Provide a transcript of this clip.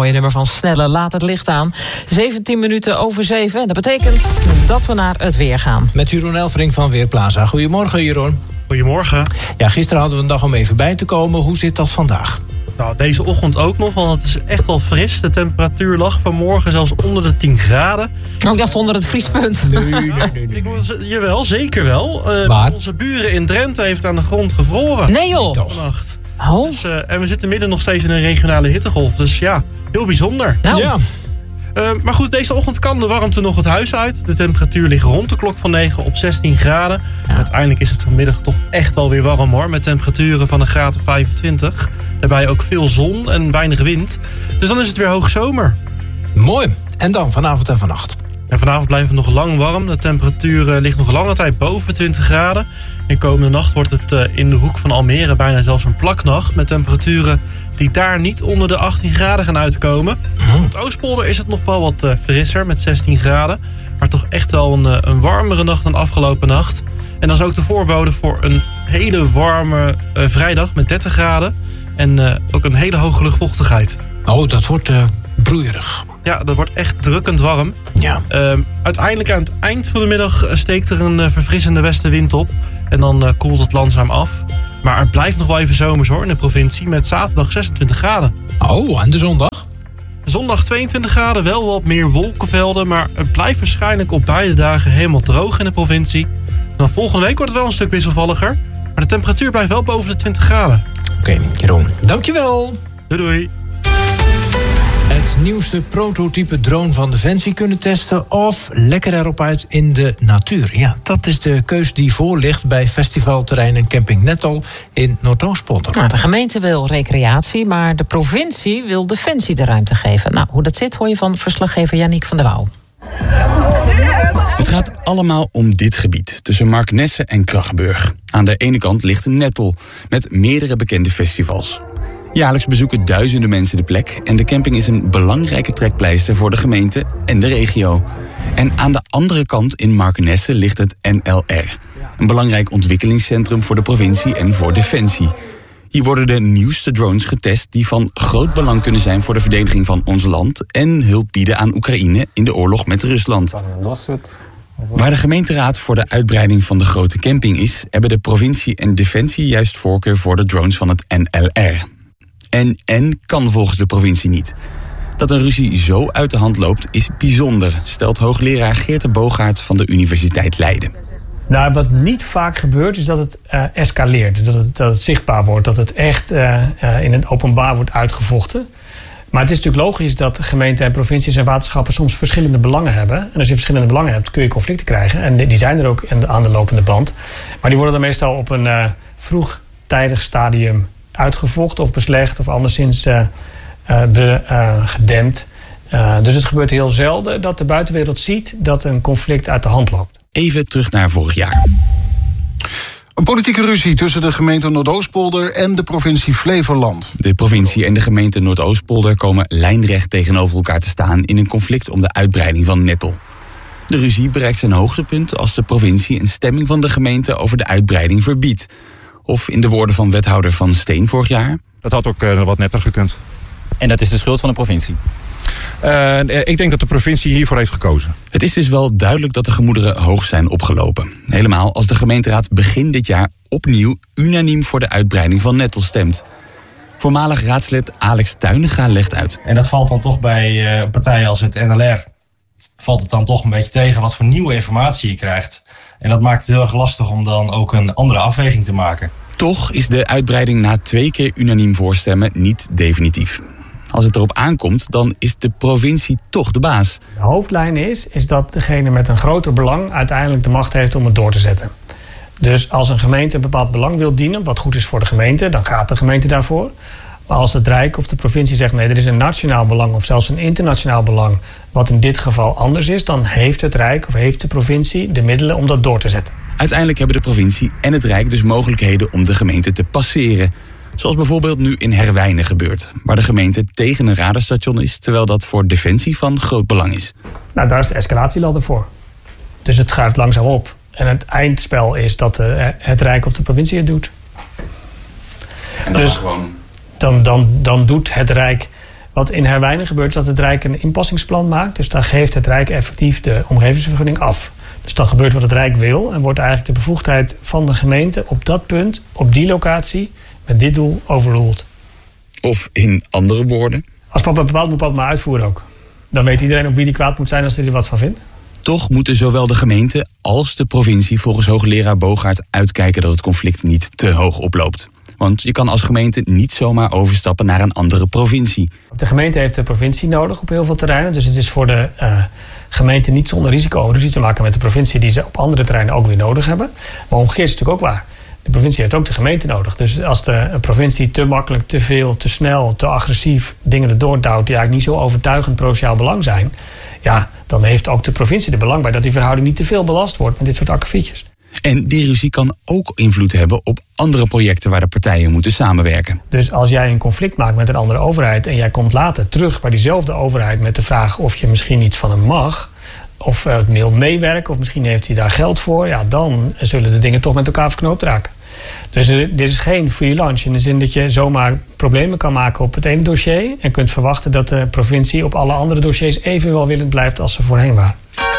mooie nummer van Snelle, Laat het licht aan. 17 minuten over 7. En dat betekent dat we naar het weer gaan. Met Jeroen Elfrink van Weerplaza. Goedemorgen, Jeroen. Goedemorgen. Ja, gisteren hadden we een dag om even bij te komen. Hoe zit dat vandaag? Nou, deze ochtend ook nog, want het is echt wel fris. De temperatuur lag vanmorgen zelfs onder de 10 graden. Ik dacht onder het vriespunt. Nee. Jawel, zeker wel. Onze buren in Drenthe heeft aan de grond gevroren. Nee joh. Vannacht. Oh. Dus, en we zitten midden nog steeds in een regionale hittegolf. Dus ja, heel bijzonder. Nou. Ja. Maar goed, deze ochtend kan de warmte nog het huis uit. De temperatuur ligt rond de klok van 9 op 16 graden. Ja. Uiteindelijk is het vanmiddag toch echt wel weer warm hoor. Met temperaturen van een graad of 25. Daarbij ook veel zon en weinig wind. Dus dan is het weer hoogzomer. Mooi. En dan vanavond en vannacht? En vanavond blijft het nog lang warm. De temperatuur ligt nog lange tijd boven 20 graden. In komende nacht wordt het in de hoek van Almere bijna zelfs een plaknacht. Met temperaturen die daar niet onder de 18 graden gaan uitkomen. Op het Oostpolder is het nog wel wat frisser met 16 graden. Maar toch echt wel een warmere nacht dan afgelopen nacht. En dat is ook de voorbode voor een hele warme vrijdag met 30 graden. En ook een hele hoge luchtvochtigheid. Oh, dat wordt broeierig. Ja, dat wordt echt drukkend warm. Ja. Uiteindelijk aan het eind van de middag steekt er een verfrissende westenwind op. En dan koelt het langzaam af. Maar het blijft nog wel even zomers hoor in de provincie. Met zaterdag 26 graden. Oh, en de zondag? Zondag 22 graden, wel wat meer wolkenvelden. Maar het blijft waarschijnlijk op beide dagen helemaal droog in de provincie. En dan volgende week wordt het wel een stuk wisselvalliger. Maar de temperatuur blijft wel boven de 20 graden. Oké, Jeroen. Dankjewel. Doei doei. Het nieuwste prototype drone van Defensie kunnen testen of lekker erop uit in de natuur. Ja, dat is de keus die voor ligt bij festivalterrein en camping Nettel in Noordoostpolder. Nou, de gemeente wil recreatie, maar de provincie wil Defensie de ruimte geven. Nou, hoe dat zit hoor je van verslaggever Yannick van der Wouw. Het gaat allemaal om dit gebied, tussen Marknesse en Krachburg. Aan de ene kant ligt Nettel, met meerdere bekende festivals. Jaarlijks bezoeken duizenden mensen de plek en de camping is een belangrijke trekpleister voor de gemeente en de regio. En aan de andere kant in Marknesse ligt het NLR. Een belangrijk ontwikkelingscentrum voor de provincie en voor Defensie. Hier worden de nieuwste drones getest die van groot belang kunnen zijn voor de verdediging van ons land en hulp bieden aan Oekraïne in de oorlog met Rusland. Waar de gemeenteraad voor de uitbreiding van de grote camping is, hebben de provincie en Defensie juist voorkeur voor de drones van het NLR. En kan volgens de provincie niet. Dat een ruzie zo uit de hand loopt is bijzonder, stelt hoogleraar Geert de Boogaard van de Universiteit Leiden. Nou, wat niet vaak gebeurt is dat het escaleert. Dat het zichtbaar wordt, dat het echt in het openbaar wordt uitgevochten. Maar het is natuurlijk logisch dat gemeenten en provincies en waterschappen soms verschillende belangen hebben. En als je verschillende belangen hebt, kun je conflicten krijgen. En die zijn er ook aan de lopende band. Maar die worden dan meestal op een vroegtijdig stadium uitgevochten of beslecht of anderszins gedempt. Dus het gebeurt heel zelden dat de buitenwereld ziet dat een conflict uit de hand loopt. Even terug naar vorig jaar. Een politieke ruzie tussen de gemeente Noordoostpolder en de provincie Flevoland. De provincie en de gemeente Noordoostpolder komen lijnrecht tegenover elkaar te staan in een conflict om de uitbreiding van Nettel. De ruzie bereikt zijn hoogtepunt als de provincie een stemming van de gemeente over de uitbreiding verbiedt. Of in de woorden van wethouder Van Steen vorig jaar: dat had ook wat netter gekund. En dat is de schuld van de provincie? Ik denk dat de provincie hiervoor heeft gekozen. Het is dus wel duidelijk dat de gemoederen hoog zijn opgelopen. Helemaal als de gemeenteraad begin dit jaar opnieuw unaniem voor de uitbreiding van Nettel stemt. Voormalig raadslid Alex Tuinega legt uit. En dat valt dan toch bij partijen als het NLR. Valt het dan toch een beetje tegen wat voor nieuwe informatie je krijgt. En dat maakt het heel erg lastig om dan ook een andere afweging te maken. Toch is de uitbreiding na 2 keer unaniem voorstemmen niet definitief. Als het erop aankomt, dan is de provincie toch de baas. De hoofdlijn is dat degene met een groter belang uiteindelijk de macht heeft om het door te zetten. Dus als een gemeente een bepaald belang wil dienen, wat goed is voor de gemeente, dan gaat de gemeente daarvoor. Maar als het Rijk of de provincie zegt nee, er is een nationaal belang of zelfs een internationaal belang, wat in dit geval anders is, dan heeft het Rijk of heeft de provincie de middelen om dat door te zetten. Uiteindelijk hebben de provincie en het Rijk dus mogelijkheden om de gemeente te passeren. Zoals bijvoorbeeld nu in Herwijnen gebeurt, waar de gemeente tegen een radarstation is, terwijl dat voor Defensie van groot belang is. Nou, daar is de escalatieladder voor. Dus het schuift langzaam op. En het eindspel is dat het Rijk of de provincie het doet. En dan dus gewoon... dan doet het Rijk Wat in Herwijnen gebeurt is dat het Rijk een inpassingsplan maakt. Dus daar geeft het Rijk effectief de omgevingsvergunning af. Dus dan gebeurt wat het Rijk wil en wordt eigenlijk de bevoegdheid van de gemeente op dat punt, op die locatie, met dit doel overruled. Of in andere woorden? Als papa bepaalt, moet papa maar uitvoeren ook. Dan weet iedereen op wie die kwaad moet zijn als hij er wat van vindt. Toch moeten zowel de gemeente als de provincie volgens hoogleraar Bogaert uitkijken dat het conflict niet te hoog oploopt. Want je kan als gemeente niet zomaar overstappen naar een andere provincie. De gemeente heeft de provincie nodig op heel veel terreinen. Dus het is voor de gemeente niet zonder risico om ruzie te maken met de provincie die ze op andere terreinen ook weer nodig hebben. Maar omgekeerd is het natuurlijk ook waar. De provincie heeft ook de gemeente nodig. Dus als de provincie te makkelijk, te veel, te snel, te agressief dingen erdoor duwt die eigenlijk niet zo overtuigend provinciaal belang zijn, ja, dan heeft ook de provincie er belang bij dat die verhouding niet te veel belast wordt met dit soort akkefietjes. En die ruzie kan ook invloed hebben op andere projecten waar de partijen moeten samenwerken. Dus als jij een conflict maakt met een andere overheid en jij komt later terug bij diezelfde overheid met de vraag of je misschien iets van hem mag, of het wil meewerken, of misschien heeft hij daar geld voor, ja, dan zullen de dingen toch met elkaar verknoopt raken. Dus dit is geen free lunch in de zin dat je zomaar problemen kan maken op het ene dossier en kunt verwachten dat de provincie op alle andere dossiers even welwillend blijft als ze voorheen waren.